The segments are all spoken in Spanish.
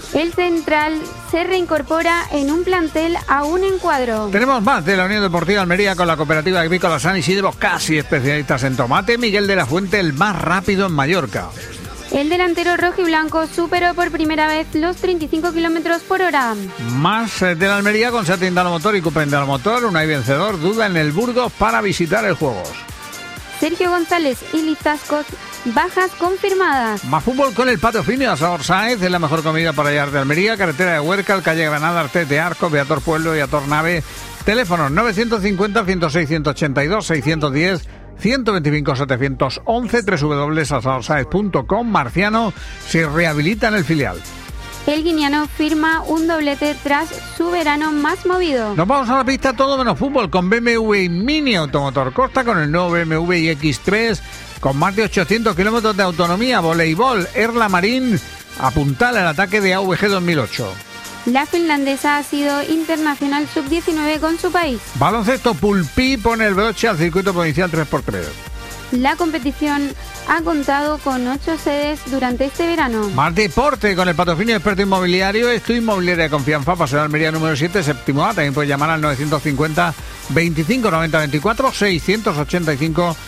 El central se reincorpora en un plantel aún en cuadro. Tenemos más de la Unión Deportiva Almería con la Cooperativa Agrícola San Isidro, casi especialistas en tomate. Miguel de la Fuente, el más rápido en Mallorca. El delantero rojiblanco superó por primera vez los 35 kilómetros por hora. Más de la Almería con Seat Indalomotor y Coupé Indalomotor. Unai vencedor, duda en el Burgos para visitar el Juegos. Sergio González y Lizascos, bajas confirmadas. Más fútbol con el patrocinio de Asador Sáez, es la mejor comida para hallar de Almería, carretera de Huércal, calle Granada, Artete, Arcos, Beator Pueblo y Ator Nave. Teléfonos 950-106-182, 610-125-711, www.asadorsaez.com. Marciano se rehabilita en el filial. El guineano firma un doblete tras su verano más movido. Nos vamos a la pista todo menos fútbol con BMW y Mini Automotor Costa, con el nuevo BMW iX3 con más de 800 kilómetros de autonomía. Voleibol, Erla Marín apuntala el ataque de AVG 2008. La finlandesa ha sido internacional sub-19 con su país. Baloncesto, Pulpí pone el broche al circuito provincial 3x3. La competición ha contado con 8 sedes durante este verano. Más deporte con el patrocinio experto inmobiliario. Esto Inmobiliaria de Confianza, Paseo de Almería número 7, séptimo A. También puedes llamar al 950 25 90 24, 685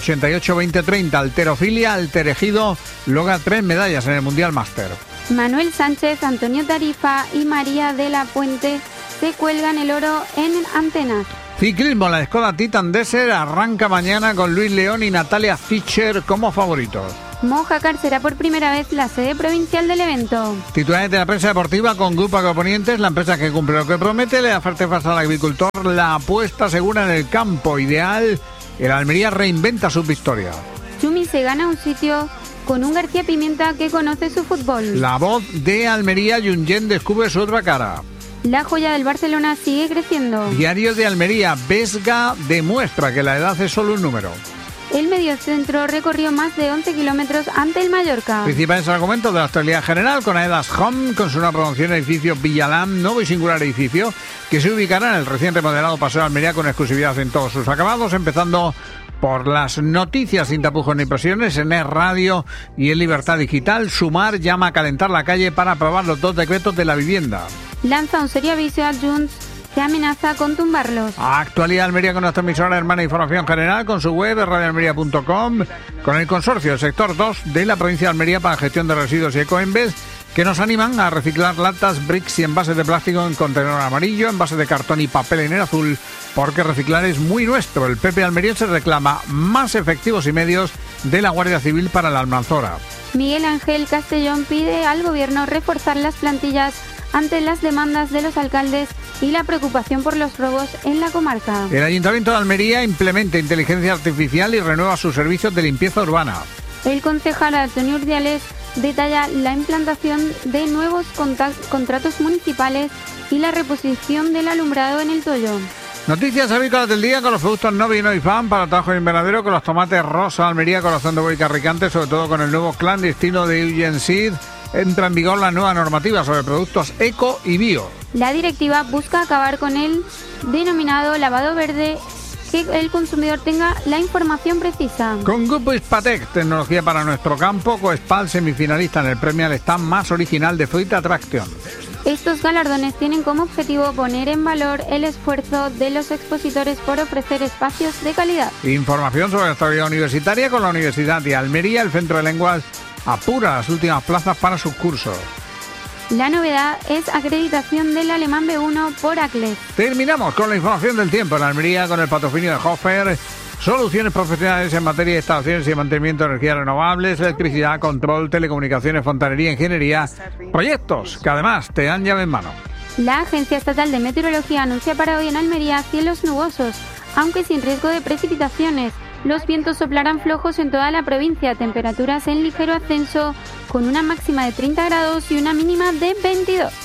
88 20 30. Alterofilia, Alterejido logra 3 medallas en el Mundial Máster. Manuel Sánchez, Antonio Tarifa y María de la Puente se cuelgan el oro en antenas. Ciclismo, la Skoda Titan Desert arranca mañana con Luis León y Natalia Fischer como favoritos. Mojácar será por primera vez la sede provincial del evento. Titulares de la prensa deportiva con Grupo Agroponientes, la empresa que cumple lo que promete, le da fuerte fase al agricultor, la apuesta segura en el campo ideal, el Almería reinventa su victoria. Chumi se gana un sitio con un García Pimienta que conoce su fútbol. La voz de Almería, Junyent descubre su otra cara. La joya del Barcelona sigue creciendo. Diario de Almería, Vesga demuestra que la edad es solo un número. El mediocentro recorrió más de 11 kilómetros ante el Mallorca. Principales argumentos de la actualidad general con Aedas Home, con su nueva promoción edificio Villalam, nuevo y singular edificio, que se ubicará en el recién remodelado Paseo de Almería con exclusividad en todos sus acabados, empezando por las noticias sin tapujos ni presiones en Es Radio y en Libertad Digital. Sumar llama a calentar la calle para aprobar los 2 decretos de la vivienda. Lanza un serio aviso a Junts que amenaza con tumbarlos. Actualidad Almería con nuestra emisora hermana Información General, con su web radioalmería.com, con el consorcio del sector 2 de la provincia de Almería para gestión de residuos y Ecoembes, que nos animan a reciclar latas, bricks y envases de plástico en contenedor amarillo, envases de cartón y papel en el azul, porque reciclar es muy nuestro. El PP almeriense reclama más efectivos y medios de la Guardia Civil para la Almanzora. Miguel Ángel Castellón pide al gobierno reforzar las plantillas ante las demandas de los alcaldes y la preocupación por los robos en la comarca. El Ayuntamiento de Almería implementa inteligencia artificial y renueva sus servicios de limpieza urbana. El concejal Antonio Urdiales detalla la implantación de nuevos contratos municipales y la reposición del alumbrado en el Toyo. Noticias agrícolas del día con los productos Novi y Novifam para trabajo de invernadero, con los tomates rosa Almería, corazón de buey carricante, sobre todo con el nuevo clandestino de Eugen Seed. Entra en vigor la nueva normativa sobre productos eco y bio. La directiva busca acabar con el denominado lavado verde, que el consumidor tenga la información precisa. Con Grupo Hispatec, tecnología para nuestro campo, Coespal semifinalista en el premio al stand más original de Fruit Attraction. Estos galardones tienen como objetivo poner en valor el esfuerzo de los expositores por ofrecer espacios de calidad. Información sobre la actualidad universitaria con la Universidad de Almería. El Centro de Lenguas apura las últimas plazas para sus cursos. La novedad es acreditación del alemán B1 por ACLES. Terminamos con la información del tiempo en Almería con el patrocinio de Hofer. Soluciones profesionales en materia de instalaciones y mantenimiento de energías renovables, electricidad, control, telecomunicaciones, fontanería, ingeniería, proyectos que además te dan llave en mano. La Agencia Estatal de Meteorología anuncia para hoy en Almería cielos nubosos, aunque sin riesgo de precipitaciones. Los vientos soplarán flojos en toda la provincia, temperaturas en ligero ascenso con una máxima de 30 grados y una mínima de 22.